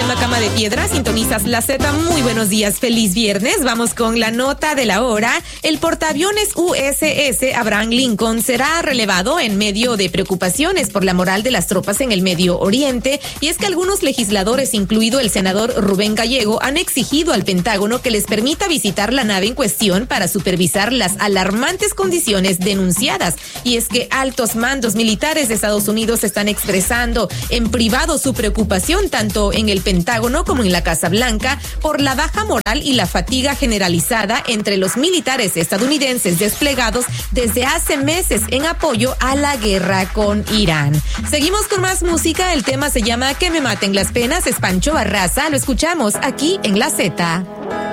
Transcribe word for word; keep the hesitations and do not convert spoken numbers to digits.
Alma Cama de Piedra, sintonizas La Z. Muy buenos días, feliz viernes. Vamos con la nota de la hora. El portaaviones U S S Abraham Lincoln será relevado en medio de preocupaciones por la moral de las tropas en el Medio Oriente, y es que algunos legisladores, incluido el senador Rubén Gallego, han exigido al Pentágono que les permita visitar la nave en cuestión para supervisar las alarmantes condiciones denunciadas. Y es que altos mandos militares de Estados Unidos están expresando en privado su preocupación tanto en el Pentágono como en la Casa Blanca por la baja moral y la fatiga generalizada entre los militares estadounidenses desplegados desde hace meses en apoyo a la guerra con Irán. Seguimos con más música. El tema se llama Que me maten las penas. Es Pancho Barraza. Lo escuchamos aquí en La Z.